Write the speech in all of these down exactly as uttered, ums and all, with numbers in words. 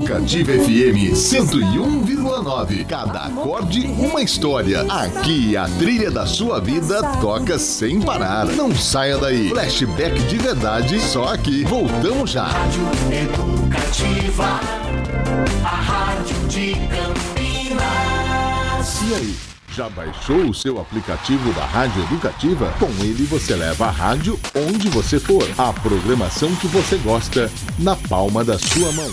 Educativa F M cento e um vírgula nove. Cada acorde uma história. Aqui a trilha da sua vida toca sem parar. Não saia daí. Flashback de verdade só aqui. Voltamos já. Rádio Educativa, a rádio de Campinas. E aí? Já baixou o seu aplicativo da Rádio Educativa? Com ele você leva a rádio onde você for. A programação que você gosta na palma da sua mão.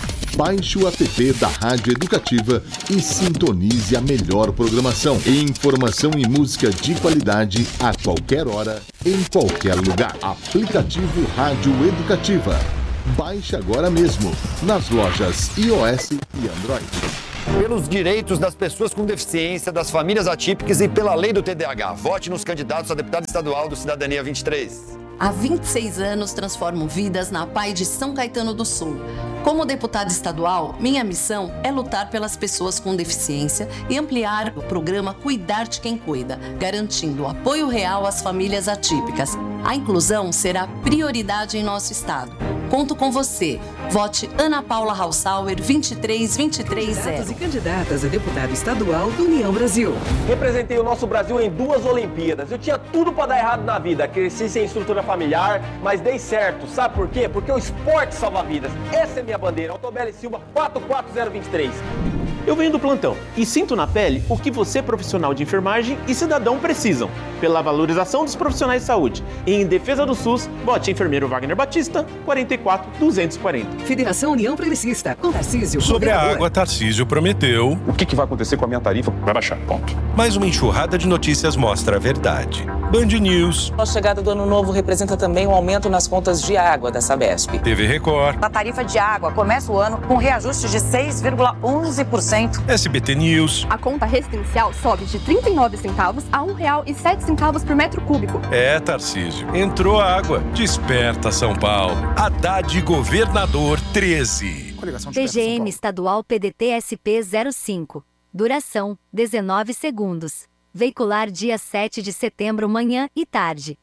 Baixe o app da Rádio Educativa e sintonize a melhor programação. Informação e música de qualidade a qualquer hora, em qualquer lugar. Aplicativo Rádio Educativa. Baixe agora mesmo nas lojas iOS e Android. Pelos direitos das pessoas com deficiência, das famílias atípicas e pela lei do T D A H. Vote nos candidatos a deputado estadual do Cidadania vinte e três. Há vinte e seis anos transformo vidas na P A I de São Caetano do Sul. Como deputada estadual, minha missão é lutar pelas pessoas com deficiência e ampliar o programa Cuidar de Quem Cuida, garantindo apoio real às famílias atípicas. A inclusão será prioridade em nosso estado. Conto com você. Vote Ana Paula Hausauer vinte e três vinte e três zero. Candidatos e candidatas a deputado estadual do União Brasil. Representei o nosso Brasil em duas Olimpíadas. Eu tinha tudo para dar errado na vida. Cresci sem estrutura familiar, mas dei certo. Sabe por quê? Porque o esporte salva vidas. Essa é minha bandeira. Autobeli Silva quatro quatro zero dois três. Eu venho do plantão e sinto na pele o que você, profissional de enfermagem e cidadão, precisam. Pela valorização dos profissionais de saúde. E em defesa do SUS, vote enfermeiro Wagner Batista, quarenta e quatro duzentos e quarenta. Federação União Progressista, com Tarcísio. Sobre a água, Tarcísio prometeu... O que, que vai acontecer com a minha tarifa? Vai baixar, ponto. Mais uma enxurrada de notícias mostra a verdade. Band News. A chegada do ano novo representa também um aumento nas contas de água da Sabesp. T V Record. A tarifa de água começa o ano com reajuste de seis vírgula onze por cento. S B T News. A conta residencial sobe de trinta e nove centavos a um real e sete centavos por metro cúbico. É, Tarcísio. Entrou água. Desperta São Paulo. Haddad Governador treze. P G M Estadual P D T S P zero cinco. Duração, dezenove segundos. Veicular dia sete de setembro, manhã e tarde.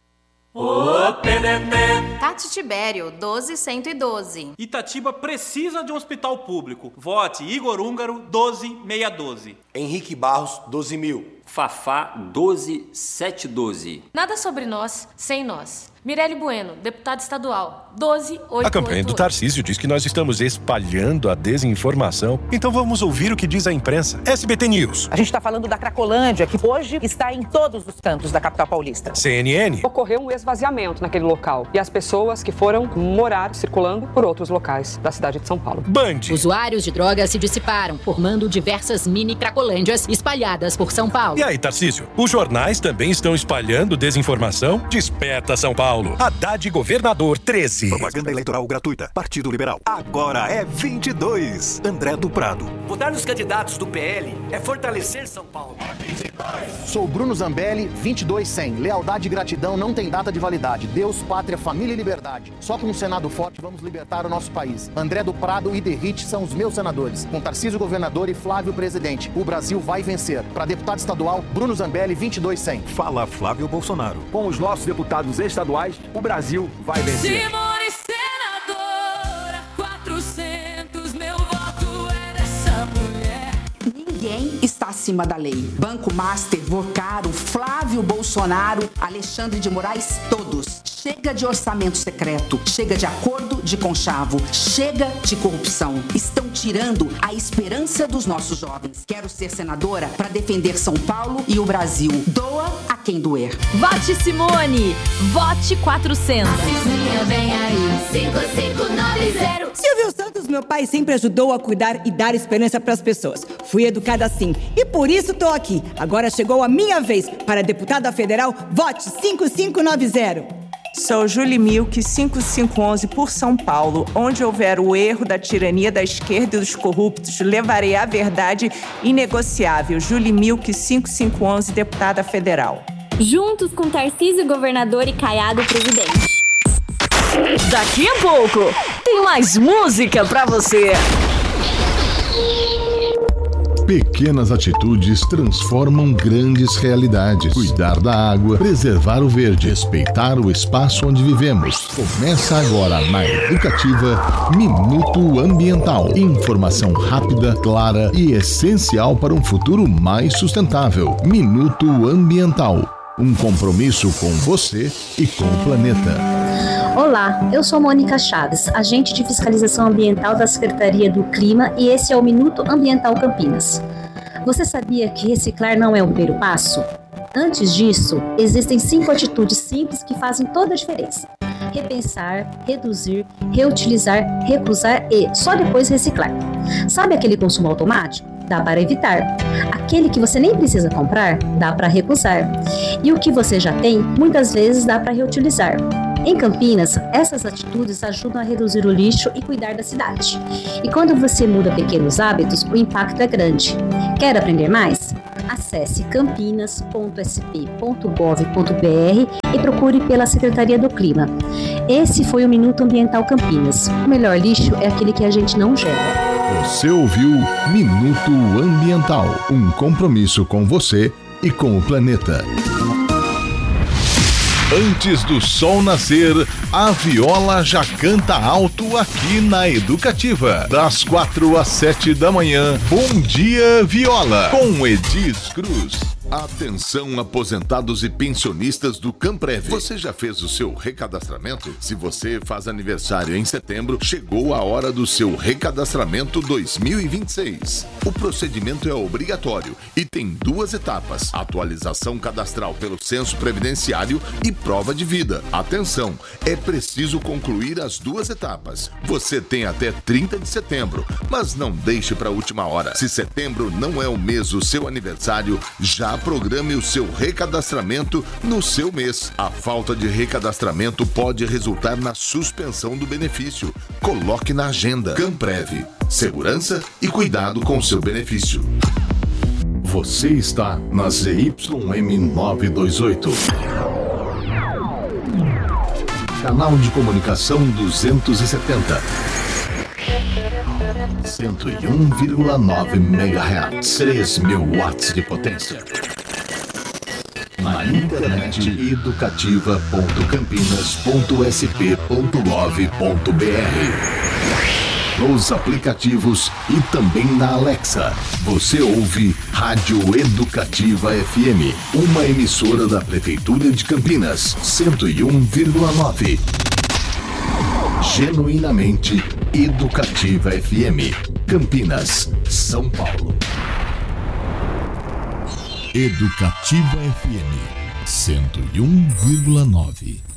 O P D T. Tati Tibério, doze cento e doze. Itatiba precisa de um hospital público. Vote Igor Húngaro, doze mil seiscentos e doze. Henrique Barros, doze mil. Fafá, doze mil setecentos e doze. Nada sobre nós, sem nós. Mirelle Bueno, deputada estadual, doze mil oitocentos e oitenta e oito. A campanha do Tarcísio diz que nós estamos espalhando a desinformação. Então vamos ouvir o que diz a imprensa. S B T News. A gente está falando da Cracolândia, que hoje está em todos os cantos da capital paulista. C N N. Ocorreu um esvaziamento naquele local e as pessoas que foram morar circulando por outros locais da cidade de São Paulo. Band. Usuários de drogas se dissiparam, formando diversas mini Cracolândias espalhadas por São Paulo. E aí, Tarcísio? Os jornais também estão espalhando desinformação? Desperta São Paulo. Haddad Governador treze. Propaganda eleitoral gratuita. Partido Liberal. Agora é vinte e dois. André do Prado. Votar nos candidatos do P L é fortalecer São Paulo. Sou Bruno Zambelli, vinte e dois cem. Lealdade e gratidão não tem data de validade. Deus, pátria, família e liberdade. Só com um Senado forte vamos libertar o nosso país. André do Prado e Derrite são os meus senadores. Com Tarcísio governador e Flávio presidente. O Brasil vai vencer. Para deputado estadual, Bruno Zambelli, vinte e dois cem. Fala Flávio Bolsonaro. Com os nossos deputados estaduais, o Brasil vai vencer. Simone senadora, quatrocentos, meu voto é dessa mulher. Ninguém está acima da lei. Banco Master, Vocaro, Flávio Bolsonaro, Alexandre de Moraes, todos. Chega de orçamento secreto, chega de acordo de conchavo, chega de corrupção. Estão tirando a esperança dos nossos jovens. Quero ser senadora para defender São Paulo e o Brasil. Doa a quem doer. Vote Simone! Vote quatrocentos. Cizinha, vem aí, cinco cinco nove zero. Silvio Santos, meu pai, sempre ajudou a cuidar e dar esperança para as pessoas. Fui educada assim e por isso tô aqui. Agora chegou a minha vez. Para deputada federal, vote cinco cinco nove zero. Sou Julie Milk, cinco cinco um um por São Paulo. Onde houver o erro da tirania da esquerda e dos corruptos, levarei a verdade inegociável. Julie Milk, cinco cinco um um, deputada federal. Juntos com Tarcísio governador e Caiado presidente. Daqui a pouco, tem mais música pra você. Pequenas atitudes transformam grandes realidades. Cuidar da água, preservar o verde, respeitar o espaço onde vivemos. Começa agora na Educativa Minuto Ambiental. Informação rápida, clara e essencial para um futuro mais sustentável. Minuto Ambiental. Um compromisso com você e com o planeta. Olá, eu sou Mônica Chaves, agente de fiscalização ambiental da Secretaria do Clima, e esse é o Minuto Ambiental Campinas. Você sabia que reciclar não é o primeiro passo? Antes disso, existem cinco atitudes simples que fazem toda a diferença: repensar, reduzir, reutilizar, recusar e só depois reciclar. Sabe aquele consumo automático? Dá para evitar. Aquele que você nem precisa comprar, dá para recusar. E o que você já tem, muitas vezes dá para reutilizar. Em Campinas, essas atitudes ajudam a reduzir o lixo e cuidar da cidade. E quando você muda pequenos hábitos, o impacto é grande. Quer aprender mais? Acesse campinas ponto s p ponto gov ponto b r e procure pela Secretaria do Clima. Esse foi o Minuto Ambiental Campinas. O melhor lixo é aquele que a gente não gera. Você ouviu Minuto Ambiental, um compromisso com você e com o planeta. Antes do sol nascer, a viola já canta alto aqui na Educativa. Das quatro às sete da manhã, Bom Dia Viola, com Edis Cruz. Atenção, aposentados e pensionistas do Camprev. Você já fez o seu recadastramento? Se você faz aniversário em setembro, chegou a hora do seu recadastramento dois mil e vinte e seis. O procedimento é obrigatório e tem duas etapas: atualização cadastral pelo censo previdenciário e prova de vida. Atenção, é preciso concluir as duas etapas. Você tem até trinta de setembro, mas não deixe para a última hora. Se setembro não é o mês do seu aniversário, já programe o seu recadastramento no seu mês. A falta de recadastramento pode resultar na suspensão do benefício. Coloque na agenda. Camprev, segurança e cuidado com seu benefício. Você está na Z Y M novecentos e vinte e oito. Canal de comunicação duzentos e setenta. cento e um vírgula nove megahertz. três mil watts de potência. Na internet, educativa ponto campinas ponto s p ponto gov ponto b r. Nos aplicativos e também na Alexa. Você ouve Rádio Educativa F M, uma emissora da Prefeitura de Campinas, cento e um vírgula nove. Genuinamente Educativa F M, Campinas, São Paulo. Educativa F M, cento e um vírgula nove.